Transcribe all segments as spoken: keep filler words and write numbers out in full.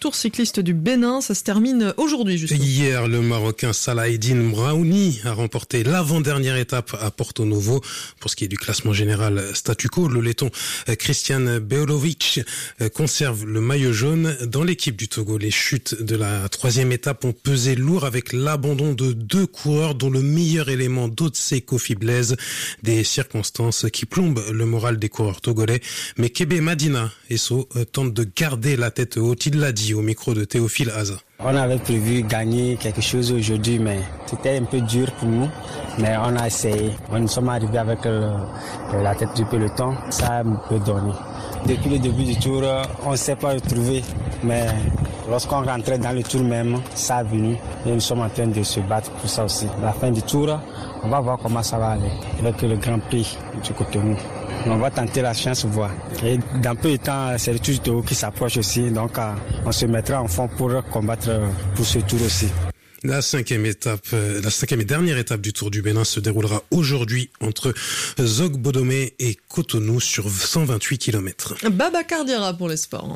Tour cycliste du Bénin. Ça se termine aujourd'hui, justement. Hier, le Marocain Salah Eddine Mraouni a remporté l'avant-dernière étape à Porto Novo. Pour ce qui est du classement général statu quo, le letton Christian Beolovic conserve le maillot jaune. Dans l'équipe du Togo, les chutes de la troisième étape ont pesé lourd avec l'abandon de deux coureurs, dont le meilleur élément Dotse Kofi Blaise. Des circonstances qui plombent le moral des coureurs togolais. Mais Kebe Madina Esso tente de garder la tête haute. Il l'a dit au micro de Théophile Aza. On avait prévu gagner quelque chose aujourd'hui, mais c'était un peu dur pour nous. Mais on a essayé. Nous sommes arrivés avec le, la tête du peloton. Ça a un peu donné. Depuis le début du tour, on ne s'est pas retrouvé. Mais lorsqu'on rentrait dans le tour même, ça a venu. Et nous sommes en train de se battre pour ça aussi. À la fin du tour, on va voir comment ça va aller. Avec le Grand Prix du Cotonou. On va tenter la chance, voir. Et dans peu de temps, c'est le Tour du Togo qui s'approche aussi. Donc, on se mettra en fond pour combattre pour ce tour aussi. La cinquième étape, la cinquième et dernière étape du Tour du Bénin se déroulera aujourd'hui entre Zog-Bodomé et Cotonou sur cent vingt-huit kilomètres. Babacar Diarra pour les sports.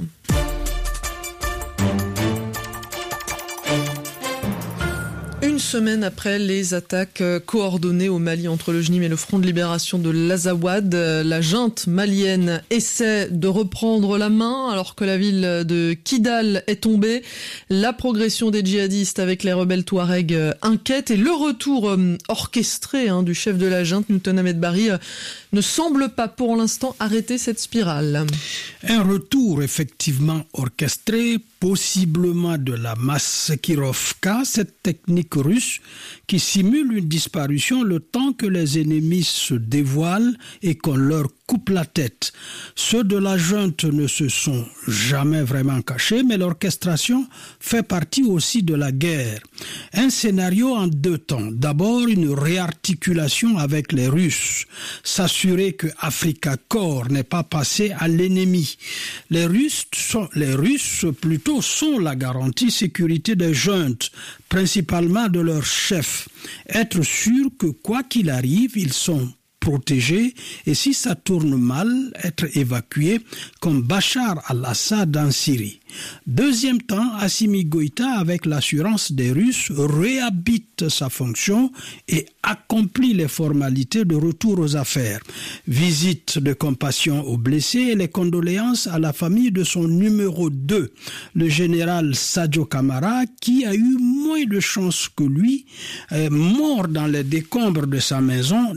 Une semaine après les attaques coordonnées au Mali entre le J N I M et le Front de libération de l'Azawad, la junte malienne essaie de reprendre la main alors que la ville de Kidal est tombée. La progression des djihadistes avec les rebelles touaregs inquiète et le retour orchestré hein, du chef de la junte, Newton Ahmed Barry, ne semble pas pour l'instant arrêter cette spirale. Un retour effectivement orchestré, possiblement de la Massakirovka, cette technique russe qui simule une disparition le temps que les ennemis se dévoilent et qu'on leur coupe la tête. Ceux de la junte ne se sont jamais vraiment cachés, mais l'orchestration fait partie aussi de la guerre. Un scénario en deux temps. D'abord, une réarticulation avec les Russes. S'assurer que Africa Corps n'est pas passé à l'ennemi. Les Russes sont, les Russes plutôt sont la garantie sécurité des juntes, principalement de leur chef. Être sûr que quoi qu'il arrive, ils sont protégés et si ça tourne mal, être évacués comme Bachar al-Assad en Syrie. Deuxième temps, Assimi Goïta, avec l'assurance des Russes, réhabite sa fonction et accomplit les formalités de retour aux affaires. Visite de compassion aux blessés et les condoléances à la famille de son numéro deux, le général Sadio Camara, qui a eu moins de chance que lui, est mort dans les décombres de sa maison,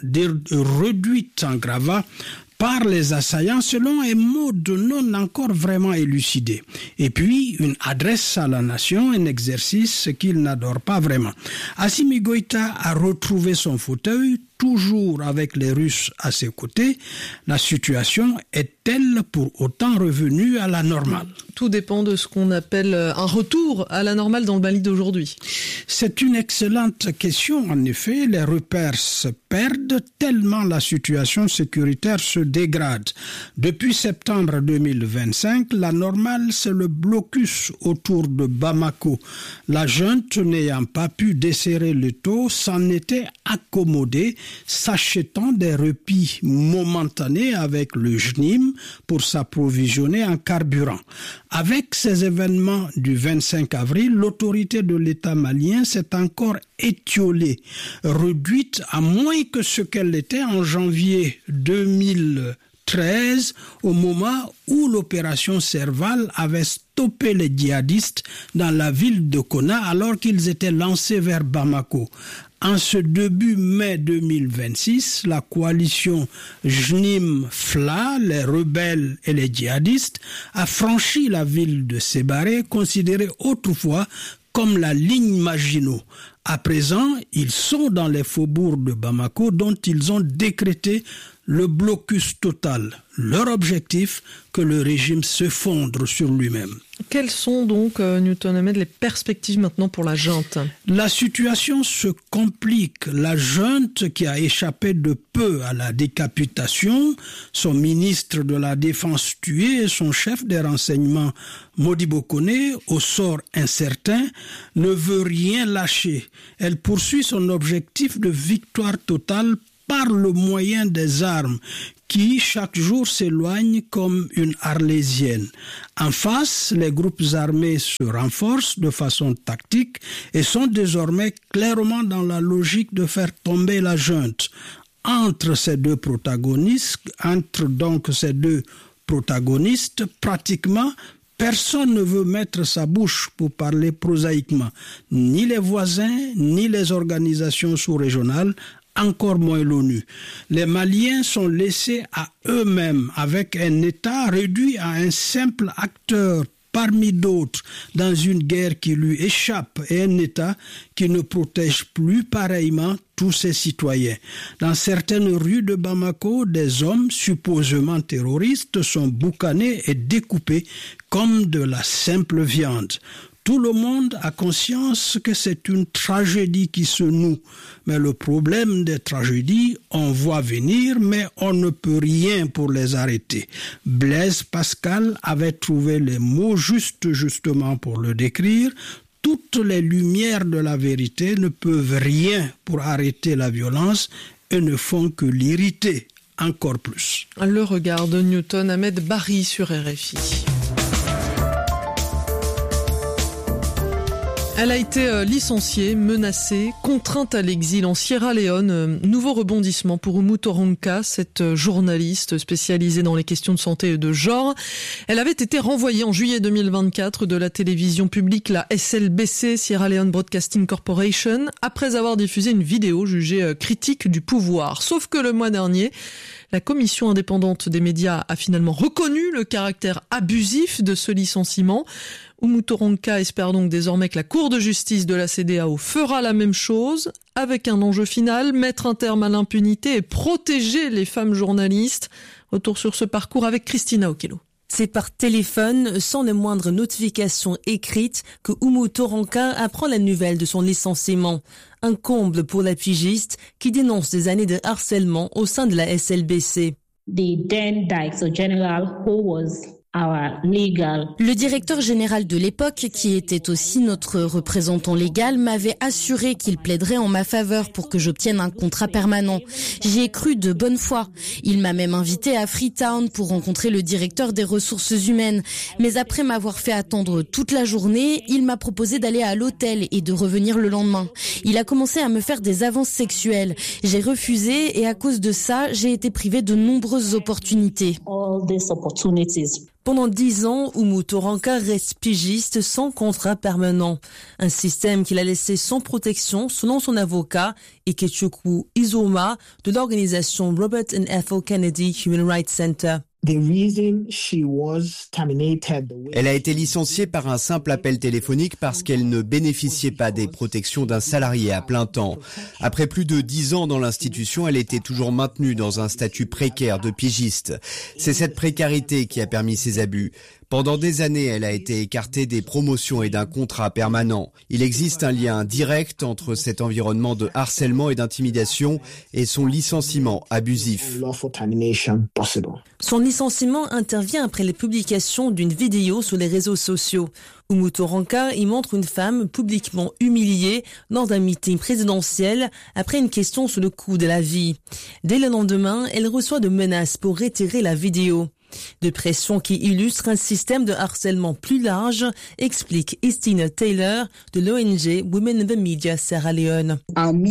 réduite en gravats par les assaillants selon un mode non encore vraiment élucidé. Et puis, une adresse à la nation, un exercice qu'il n'adore pas vraiment. Assimi Goïta a retrouvé son fauteuil, toujours avec les Russes à ses côtés. La situation est-elle pour autant revenue à la normale? Tout dépend de ce qu'on appelle un retour à la normale dans le Mali d'aujourd'hui. C'est une excellente question. En effet, les repères se perdent tellement la situation sécuritaire se dégrade. Depuis septembre deux mille vingt-cinq, la normale, c'est le blocus autour de Bamako. La junte, n'ayant pas pu desserrer le taux, s'en était accommodée, s'achetant des repis momentanés avec le J N I M pour s'approvisionner en carburant. Avec ces événements du vingt-cinq avril, l'autorité de l'État malien s'est encore étiolée, réduite à moins que ce qu'elle était en janvier deux mille treize, au moment où l'opération Serval avait stoppé les djihadistes dans la ville de Kona alors qu'ils étaient lancés vers Bamako. En ce début mai deux mille vingt-six, la coalition J N I M-F L A, les rebelles et les djihadistes, a franchi la ville de Sébaré, considérée autrefois comme la ligne Maginot. À présent, ils sont dans les faubourgs de Bamako dont ils ont décrété le blocus total. Leur objectif, que le régime s'effondre sur lui-même. Quelles sont donc, euh, Newton Ahmed, les perspectives maintenant pour la junte? La situation se complique. La junte, qui a échappé de peu à la décapitation, son ministre de la Défense tué et son chef des renseignements, Modibo Koné, au sort incertain, ne veut rien lâcher. Elle poursuit son objectif de victoire totale par le moyen des armes, qui chaque jour s'éloigne comme une arlésienne. En face, les groupes armés se renforcent de façon tactique et sont désormais clairement dans la logique de faire tomber la junte. Entre ces deux protagonistes, entre donc ces deux protagonistes, pratiquement personne ne veut mettre sa bouche pour parler prosaïquement. Ni les voisins, ni les organisations sous-régionales, encore moins l'ONU. Les Maliens sont laissés à eux-mêmes avec un État réduit à un simple acteur parmi d'autres dans une guerre qui lui échappe et un État qui ne protège plus pareillement tous ses citoyens. Dans certaines rues de Bamako, des hommes supposément terroristes sont boucanés et découpés comme de la simple viande. Tout le monde a conscience que c'est une tragédie qui se noue. Mais le problème des tragédies, on voit venir, mais on ne peut rien pour les arrêter. Blaise Pascal avait trouvé les mots justes justement pour le décrire. Toutes les lumières de la vérité ne peuvent rien pour arrêter la violence et ne font que l'irriter encore plus. Le regard de Newton Ahmed Barry sur R F I. Elle a été licenciée, menacée, contrainte à l'exil en Sierra Leone. Nouveau rebondissement pour Oumou Toronka, cette journaliste spécialisée dans les questions de santé et de genre. Elle avait été renvoyée en juillet deux mille vingt-quatre de la télévision publique, la S L B C, Sierra Leone Broadcasting Corporation, après avoir diffusé une vidéo jugée critique du pouvoir. Sauf que le mois dernier, la commission indépendante des médias a finalement reconnu le caractère abusif de ce licenciement. Oumou Toronka espère donc désormais que la Cour de justice de la C D A O fera la même chose, avec un enjeu final, mettre un terme à l'impunité et protéger les femmes journalistes. Retour sur ce parcours avec Christina Okello. C'est par téléphone, sans les moindres notifications écrites, que Oumou Toronka apprend la nouvelle de son licenciement. Un comble pour la pigiste qui dénonce des années de harcèlement au sein de la S L B C. The then Director General, who was our legal. Le directeur général de l'époque, qui était aussi notre représentant légal, m'avait assuré qu'il plaiderait en ma faveur pour que j'obtienne un contrat permanent. J'y ai cru de bonne foi. Il m'a même invité à Freetown pour rencontrer le directeur des ressources humaines. Mais après m'avoir fait attendre toute la journée, il m'a proposé d'aller à l'hôtel et de revenir le lendemain. Il a commencé à me faire des avances sexuelles. J'ai refusé et à cause de ça, j'ai été privée de nombreuses opportunités. All these opportunities. Pendant dix ans, Oumou Toronka reste pigiste sans contrat permanent. Un système qu'il a laissé sans protection, selon son avocat, Ikechukwu Izoma, de l'organisation Robert and Ethel Kennedy Human Rights Center. Elle a été licenciée par un simple appel téléphonique parce qu'elle ne bénéficiait pas des protections d'un salarié à plein temps. Après plus de dix ans dans l'institution, elle était toujours maintenue dans un statut précaire de pigiste. C'est cette précarité qui a permis ces abus. Pendant des années, elle a été écartée des promotions et d'un contrat permanent. Il existe un lien direct entre cet environnement de harcèlement et d'intimidation et son licenciement abusif. Son licenciement intervient après les publications d'une vidéo sur les réseaux sociaux. Oumou Toronka y montre une femme publiquement humiliée lors d'un meeting présidentiel après une question sur le coût de la vie. Dès le lendemain, elle reçoit de menaces pour retirer la vidéo. De pression qui illustre un système de harcèlement plus large, explique Estina Taylor de l'O N G Women in the Media Sierra Leone.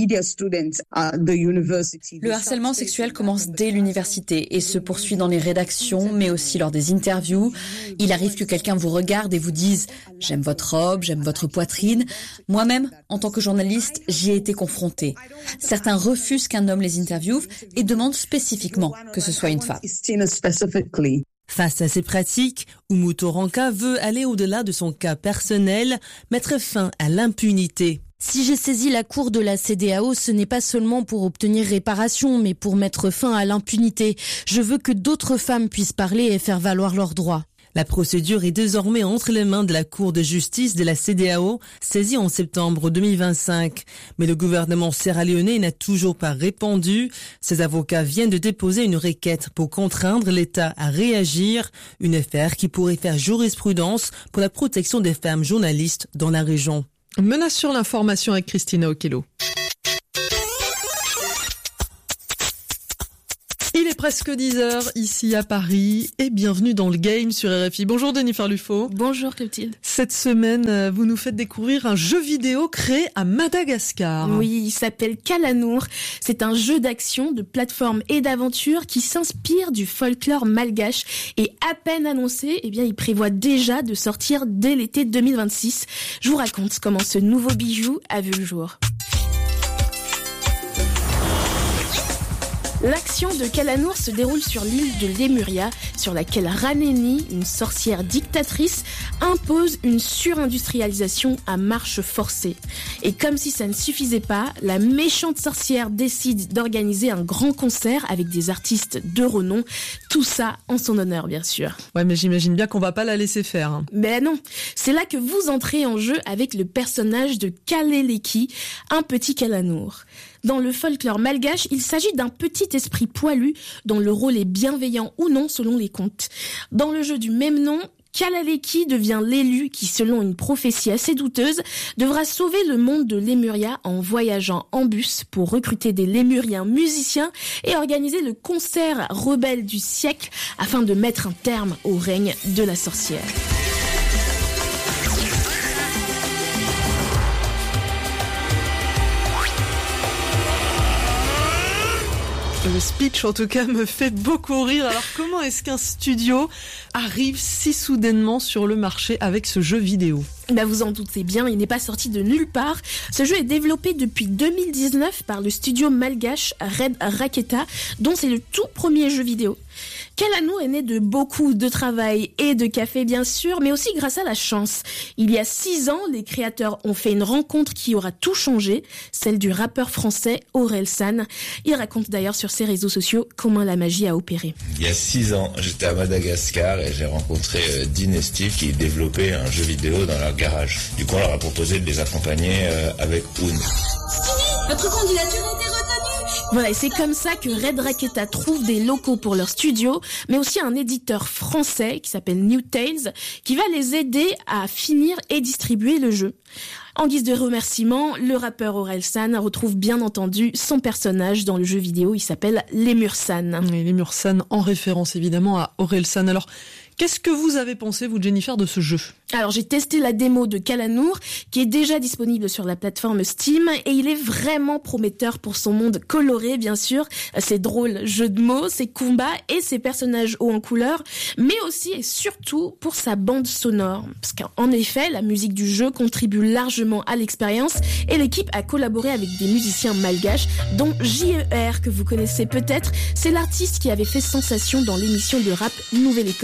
Le harcèlement sexuel commence dès l'université et se poursuit dans les rédactions, mais aussi lors des interviews. Il arrive que quelqu'un vous regarde et vous dise « J'aime votre robe, j'aime votre poitrine ». Moi-même, en tant que journaliste, j'y ai été confrontée. Certains refusent qu'un homme les interviewe et demandent spécifiquement que ce soit une femme. Face à ces pratiques, Oumou Toronka veut aller au-delà de son cas personnel, mettre fin à l'impunité. Si j'ai saisi la cour de la C D A O, ce n'est pas seulement pour obtenir réparation, mais pour mettre fin à l'impunité. Je veux que d'autres femmes puissent parler et faire valoir leurs droits. La procédure est désormais entre les mains de la Cour de justice de la C D A O, saisie en septembre deux mille vingt-cinq. Mais le gouvernement sierra-léonais n'a toujours pas répondu. Ses avocats viennent de déposer une requête pour contraindre l'État à réagir, une affaire qui pourrait faire jurisprudence pour la protection des femmes journalistes dans la région. Menace sur l'information avec Christina Okello. Il est presque dix heures ici à Paris et bienvenue dans le game sur R F I. Bonjour Jennifer Lufo. Bonjour Clotilde. Cette semaine, vous nous faites découvrir un jeu vidéo créé à Madagascar. Oui, il s'appelle Kalanour. C'est un jeu d'action, de plateforme et d'aventure qui s'inspire du folklore malgache et à peine annoncé, eh bien, il prévoit déjà de sortir dès l'été deux mille vingt-six. Je vous raconte comment ce nouveau bijou a vu le jour. L'action de Kalanour se déroule sur l'île de Lemuria, sur laquelle Raneni, une sorcière dictatrice, impose une surindustrialisation à marche forcée. Et comme si ça ne suffisait pas, la méchante sorcière décide d'organiser un grand concert avec des artistes de renom, tout ça en son honneur bien sûr. Ouais, mais j'imagine bien qu'on va pas la laisser faire. Hein. Mais non, c'est là que vous entrez en jeu avec le personnage de Kaleleki, un petit Kalanour. Dans le folklore malgache, il s'agit d'un petit esprit poilu dont le rôle est bienveillant ou non selon les contes. Dans le jeu du même nom, Kalaleki devient l'élu qui, selon une prophétie assez douteuse, devra sauver le monde de Lemuria en voyageant en bus pour recruter des Lémuriens musiciens et organiser le concert rebelle du siècle afin de mettre un terme au règne de la sorcière. Le speech, en tout cas, me fait beaucoup rire. Alors, comment est-ce qu'un studio arrive si soudainement sur le marché avec ce jeu vidéo ? Bah vous en doutez bien, il n'est pas sorti de nulle part. Ce jeu est développé depuis deux mille dix-neuf par le studio malgache Red Raketa, dont c'est le tout premier jeu vidéo. Kalanour est né de beaucoup de travail et de café bien sûr, mais aussi grâce à la chance. Il y a six ans, les créateurs ont fait une rencontre qui aura tout changé, celle du rappeur français Orelsan. Il raconte d'ailleurs sur ses réseaux sociaux comment la magie a opéré. Il y a six ans, j'étais à Madagascar et j'ai rencontré Dean et Steve qui développaient un jeu vidéo dans leur garage. Du coup, on leur a proposé de les accompagner euh, avec Oon. Votre candidature a été retenue. Voilà, et c'est comme ça que Red Raketa trouve des locaux pour leur studio, mais aussi un éditeur français qui s'appelle New Tales, qui va les aider à finir et distribuer le jeu. En guise de remerciement, le rappeur Orelsan retrouve bien entendu son personnage dans le jeu vidéo, il s'appelle Lemursan. Et Lemursan en référence évidemment à Orelsan. Alors, qu'est-ce que vous avez pensé, vous Jennifer, de ce jeu ? Alors j'ai testé la démo de Kalanour, qui est déjà disponible sur la plateforme Steam, et il est vraiment prometteur pour son monde coloré, bien sûr, ses drôles jeux de mots, ses combats et ses personnages hauts en couleur, mais aussi et surtout pour sa bande sonore. Parce qu'en effet, la musique du jeu contribue largement à l'expérience, et l'équipe a collaboré avec des musiciens malgaches, dont J E R, que vous connaissez peut-être. C'est l'artiste qui avait fait sensation dans l'émission de rap Nouvelle École.